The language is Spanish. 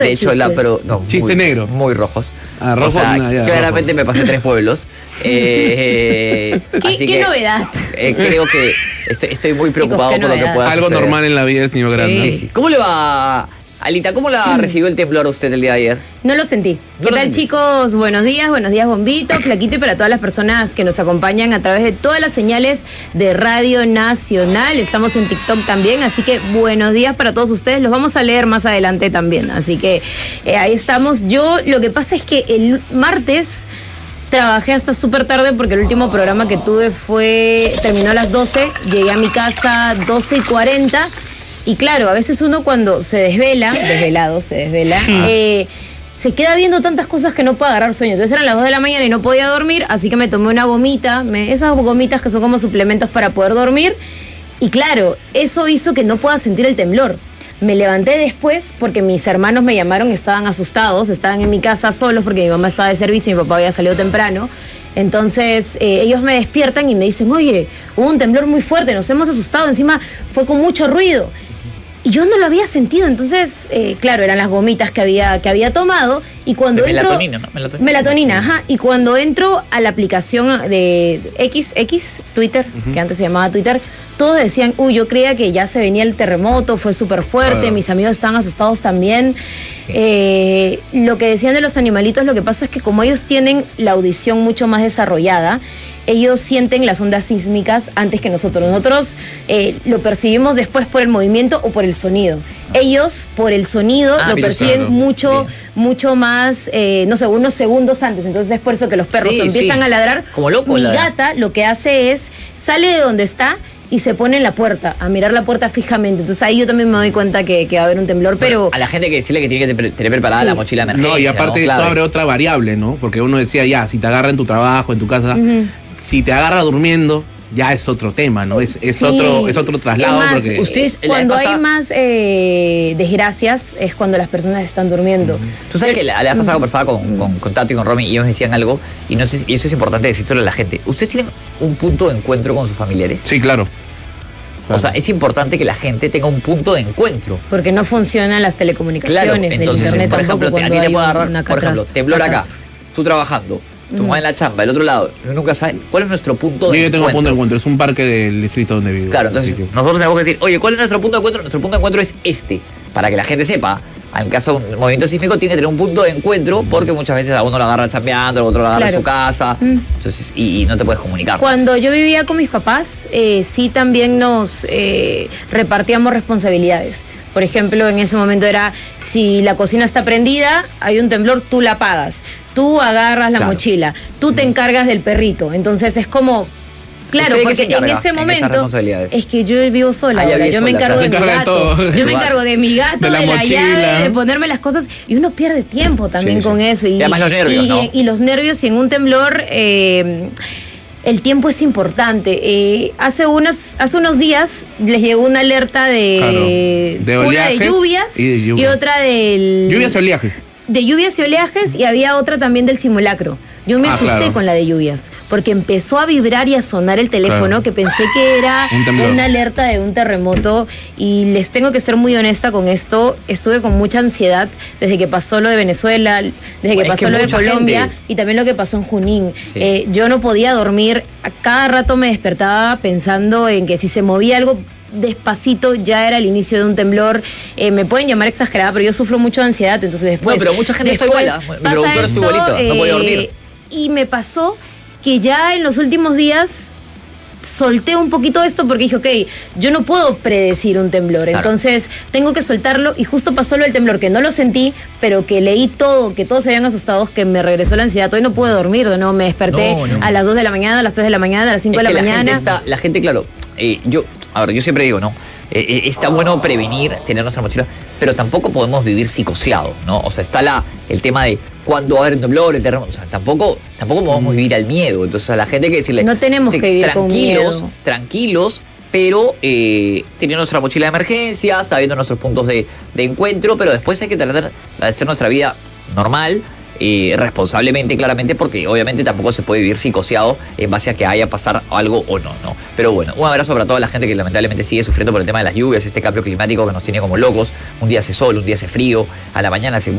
De hecho, pero no, chiste negro. Muy rojos. Rojo, o sea, claramente me pasé 3 pueblos. ¿Qué novedad? Creo que estoy muy preocupado por lo que pueda algo suceder. normal en la vida del señor Grande. Sí. ¿Cómo le va, Alita? ¿Cómo la recibió el temblor a usted el día de ayer? No lo sentí. ¿Qué tal, chicos? Buenos días, Bombito, Flaquito, y para todas las personas que nos acompañan a través de todas las señales de Radio Nacional. Estamos en TikTok también, así que buenos días para todos ustedes. Los vamos a leer más adelante también, así que ahí estamos. Yo, lo que pasa es que el martes trabajé hasta súper tarde porque el último programa que tuve terminó a las 12, llegué a mi casa 12:40. Y claro, a veces uno cuando se desvela, se queda viendo tantas cosas que no puede agarrar sueño. Entonces eran las 2 de la mañana y no podía dormir, así que me tomé una gomita, esas gomitas que son como suplementos para poder dormir. Y claro, eso hizo que no pueda sentir el temblor. Me levanté después porque mis hermanos me llamaron, estaban asustados, estaban en mi casa solos porque mi mamá estaba de servicio y mi papá había salido temprano. Entonces ellos me despiertan y me dicen, oye, hubo un temblor muy fuerte, nos hemos asustado, encima fue con mucho ruido. Y yo no lo había sentido, entonces, claro, eran las gomitas que había tomado. Y cuando melatonina, ¿no? Melatonina, ajá. Y cuando entro a la aplicación de Twitter, que antes se llamaba Twitter, todos decían, yo creía que ya se venía el terremoto, fue súper fuerte, mis amigos estaban asustados también. Lo que decían de los animalitos, lo que pasa es que como ellos tienen la audición mucho más desarrollada, ellos sienten las ondas sísmicas antes que nosotros. Nosotros lo percibimos después por el movimiento o por el sonido. Ellos, por el sonido, lo perciben mucho más, unos segundos antes. Entonces es por eso que los perros empiezan a ladrar. Como loco. Mi gata lo que hace es, sale de donde está y se pone en la puerta, a mirar la puerta fijamente. Entonces ahí yo también me doy cuenta que va a haber un temblor, pero... A la gente hay que decirle que tiene que tener preparada la mochila de emergencia. No, y aparte eso abre otra variable, ¿no? Porque uno decía, si te agarra en tu trabajo, en tu casa, si te agarra durmiendo, ya es otro tema, ¿no? Es otro traslado. Más, porque ustedes, cuando hay más desgracias es cuando las personas están durmiendo. Tú sabes que la vez pasada conversaba con Tato y con Romy y ellos me decían algo, y no sé, y eso es importante decírselo a la gente. ¿Ustedes tienen un punto de encuentro con sus familiares? Sí, claro. O sea, es importante que la gente tenga un punto de encuentro. Porque no funcionan las telecomunicaciones, del internet por ejemplo, a ti te puede agarrar, por ejemplo, temblor acá, tú trabajando, tu mamá en la chamba, el otro lado, nunca sabe cuál es nuestro punto de encuentro. Yo tengo un punto de encuentro, es un parque del distrito donde vivo. Claro, entonces nosotros tenemos que decir, oye, ¿cuál es nuestro punto de encuentro? Nuestro punto de encuentro es para que la gente sepa. En caso de un movimiento sísmico tiene que tener un punto de encuentro porque muchas veces a uno lo agarra chambeando, al otro lo agarra en su casa, entonces y no te puedes comunicar. Cuando yo vivía con mis papás, sí también nos repartíamos responsabilidades. Por ejemplo, en ese momento era, si la cocina está prendida, hay un temblor, tú la apagas, tú agarras la mochila, tú te encargas del perrito. Entonces es como... Claro, porque en ese momento es que yo vivo sola ahora, yo me encargo de mi gato, yo me encargo de mi gato, de la llave, de ponerme las cosas, y uno pierde tiempo también con eso. Y además los nervios, ¿no? Y los nervios, y en un temblor el tiempo es importante. Hace unos días les llegó una alerta de lluvias y otra del... Lluvias y oleajes. De lluvias y oleajes, y había otra también del simulacro. Yo me asusté con la de lluvias, porque empezó a vibrar y a sonar el teléfono, que pensé que era una alerta de un terremoto, y les tengo que ser muy honesta con esto. Estuve con mucha ansiedad desde que pasó lo de Venezuela, desde que pasó lo de Colombia, y también lo que pasó en Junín. Yo no podía dormir, a cada rato me despertaba pensando en que si se movía algo despacito ya era el inicio de un temblor. Me pueden llamar exagerada, pero yo sufro mucho de ansiedad, entonces después... No, pero mucha gente está igual, mi productor es igualito, no podía dormir. Y me pasó que ya en los últimos días solté un poquito esto porque dije, ok, yo no puedo predecir un temblor, entonces tengo que soltarlo, y justo pasó lo del temblor, que no lo sentí, pero que leí todo, que todos se habían asustado, que me regresó la ansiedad. Hoy no pude dormir, ¿no? Me desperté a las 2 de la mañana, a las 3 de la mañana, a las 5 de la mañana. La gente, claro, yo siempre digo, ¿no? Está bueno prevenir, tener nuestra mochila, pero tampoco podemos vivir psicoseados, ¿no? O sea, está el tema de cuándo va a haber un temblor, el terremoto. O sea, tampoco podemos vivir al miedo. Entonces a la gente hay que decirle, no tenemos que vivir con miedo. Tranquilos, pero teniendo nuestra mochila de emergencia, sabiendo nuestros puntos de encuentro, pero después hay que tratar de hacer nuestra vida normal, responsablemente, claramente, porque obviamente tampoco se puede vivir psicoseado en base a que haya pasar algo o no. Pero bueno, un abrazo para toda la gente que lamentablemente sigue sufriendo por el tema de las lluvias, este cambio climático que nos tiene como locos. Un día hace sol, un día hace frío, a la mañana hace